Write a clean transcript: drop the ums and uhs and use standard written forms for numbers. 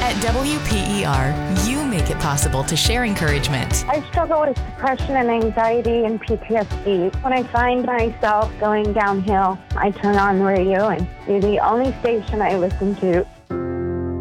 At WPER, you make it possible to share encouragement. I struggle with depression and anxiety and PTSD. When I find myself going downhill, I turn on the radio and you're the only station I listen to.